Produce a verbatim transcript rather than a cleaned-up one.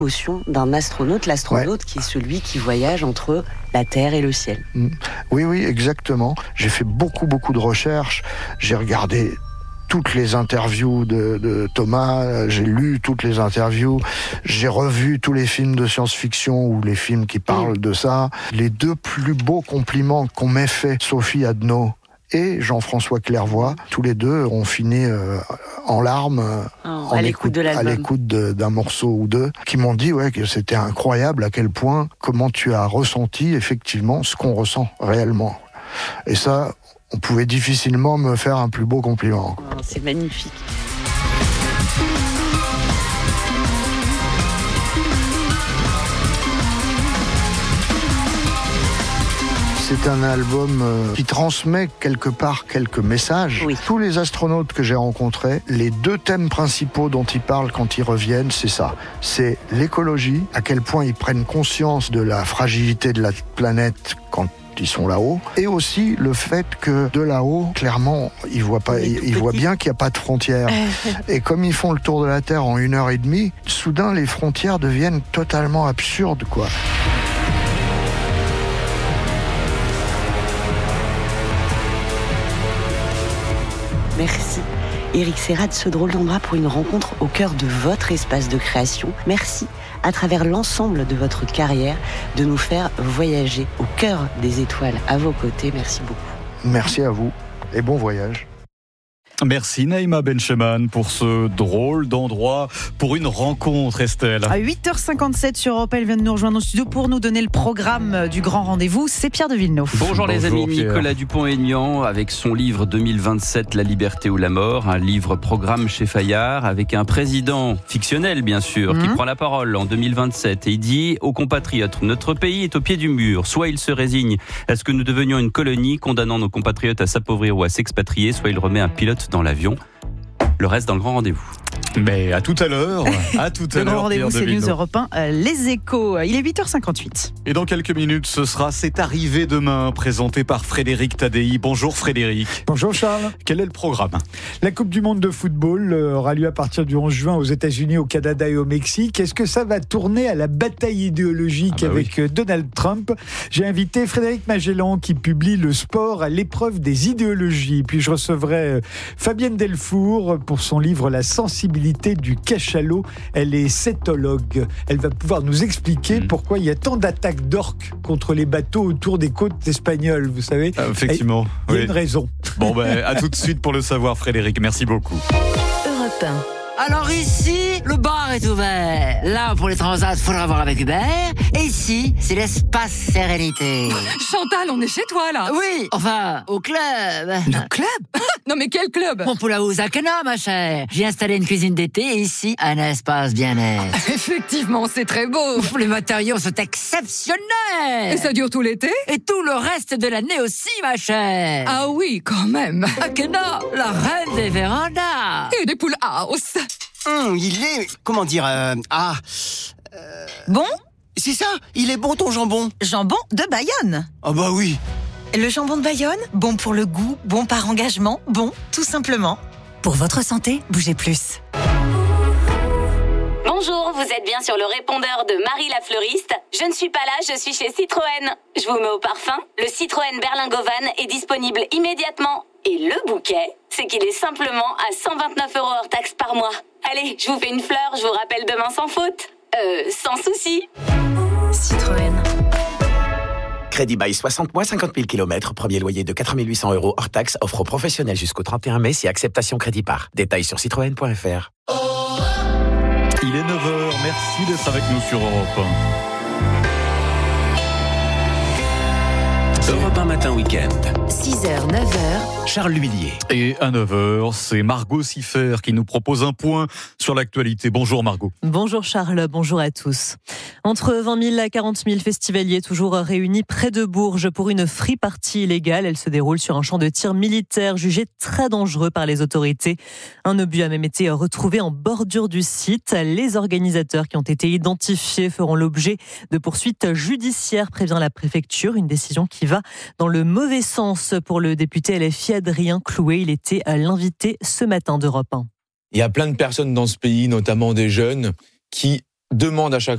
notion d'un astronaute, l'astronaute ouais. qui est celui qui voyage entre la Terre et le ciel. Mmh. Oui, oui, exactement. J'ai fait beaucoup, beaucoup de recherches. J'ai regardé toutes les interviews de, de Thomas, j'ai lu toutes les interviews, j'ai revu tous les films de science-fiction ou les films qui parlent mmh. de ça. Les deux plus beaux compliments qu'on m'ait fait, Sophie Adno et Jean-François Clairvoy, tous les deux ont fini euh, en larmes oh, en à l'écoute, de l'album. à l'écoute de, d'un morceau ou deux, qui m'ont dit ouais, que c'était incroyable à quel point, comment tu as ressenti effectivement ce qu'on ressent réellement. Et ça, on pouvait difficilement me faire un plus beau compliment. Oh, c'est magnifique. C'est un album qui transmet quelque part quelques messages. Oui. Tous les astronautes que j'ai rencontrés, les deux thèmes principaux dont ils parlent quand ils reviennent, c'est ça. C'est l'écologie, à quel point ils prennent conscience de la fragilité de la planète quand ils sont là-haut, et aussi le fait que de là-haut, clairement, ils voient pas, ils, ils voient bien qu'il n'y a pas de frontières. Et comme ils font le tour de la Terre en une heure et demie, soudain les frontières deviennent totalement absurdes, quoi. Merci, Éric Serra, de ce drôle d'endroit pour une rencontre au cœur de votre espace de création. Merci, à travers l'ensemble de votre carrière, de nous faire voyager au cœur des étoiles à vos côtés. Merci beaucoup. Merci à vous et bon voyage. Merci Naïma Bencheman pour ce drôle d'endroit, pour une rencontre, Estelle. À huit heures cinquante-sept sur Europe un, elle vient de nous rejoindre au studio pour nous donner le programme du grand rendez-vous. C'est Pierre de Villeneuve. Bonjour les Bonjour, amis, Pierre. Nicolas Dupont-Aignan avec son livre deux mille vingt-sept, La liberté ou la mort, un livre programme chez Fayard avec un président fictionnel bien sûr, mmh. qui prend la parole en deux mille vingt-sept et il dit aux compatriotes, notre pays est au pied du mur, soit il se résigne à ce que nous devenions une colonie condamnant nos compatriotes à s'appauvrir ou à s'expatrier, soit il remet un pilote dans l'avion. Le reste dans le grand rendez-vous. Mais à tout à l'heure, à tout à le l'heure. Grand rendez-vous, c'est News Europe un, euh, les échos. Il est huit heures cinquante-huit. Et dans quelques minutes, ce sera C'est arrivé demain, présenté par Frédéric Tadei. Bonjour Frédéric. Bonjour Charles. Quel est le programme ? La Coupe du Monde de football aura lieu à partir du onze juin aux États-Unis, au Canada et au Mexique. Est-ce que ça va tourner à la bataille idéologique ah bah avec oui. Donald Trump ? J'ai invité Frédéric Magellan qui publie Le sport à l'épreuve des idéologies. Puis je recevrai Fabienne Delfour pour son livre La sensibilité du cachalot. Elle est cétologue. Elle va pouvoir nous expliquer mmh. pourquoi il y a tant d'attaques d'orques contre les bateaux autour des côtes espagnoles, vous savez. Ah, effectivement. Il y a oui. une raison. Bon, ben, à tout de suite pour le savoir, Frédéric. Merci beaucoup. Europe un. Alors ici, le bar est ouvert. Là, pour les transats, faudra voir avec Hubert. Et ici, c'est l'espace sérénité. Chantal, on est chez toi, là. Oui, enfin, au club. Le club ? Non, mais quel club ? Mon poulaou Zakana, ma chère. J'ai installé une cuisine d'été et ici, un espace bien-être. Effectivement, c'est très beau. Les matériaux sont exceptionnels. Et ça dure tout l'été ? Et tout le reste de l'année aussi, ma chère. Ah oui, quand même. Akena, la reine des vérandas. Et des poules house. Hum, il est... Comment dire euh, Ah... Euh, bon ? C'est ça, il est bon ton jambon. Jambon de Bayonne. Ah bah oui. Le jambon de Bayonne, bon pour le goût, bon par engagement, bon tout simplement. Pour votre santé, bougez plus. Bonjour, vous êtes bien sur le répondeur de Marie la fleuriste. Je ne suis pas là, je suis chez Citroën. Je vous mets au parfum. Le Citroën Berlingovan est disponible immédiatement. Et le bouquet, c'est qu'il est simplement à cent vingt-neuf euros hors taxe par mois. Allez, je vous fais une fleur, je vous rappelle demain sans faute. Euh, sans souci. Citroën. Crédit bail soixante mois, cinquante mille kilomètres. Premier loyer de quatre mille huit cents euros hors taxe. Offre aux professionnels jusqu'au trente et un mai si acceptation crédit par. Détails sur citroën point f r. Il est neuf heures, merci d'être avec nous sur Europe un. Europe un matin week-end. six heures, neuf heures. Charles L'Huillier. Et à neuf heures, c'est Margot Siffer qui nous propose un point sur l'actualité. Bonjour Margot. Bonjour Charles, bonjour à tous. Entre vingt mille à quarante mille festivaliers toujours réunis près de Bourges pour une free party illégale. Elle se déroule sur un champ de tir militaire jugé très dangereux par les autorités. Un obus a même été retrouvé en bordure du site. Les organisateurs qui ont été identifiés feront l'objet de poursuites judiciaires, prévient la préfecture. Une décision qui va dans le mauvais sens pour le député L F I Adrien Clouet. Il était l'invité ce matin d'Europe un. Il y a plein de personnes dans ce pays, notamment des jeunes, qui demandent à chaque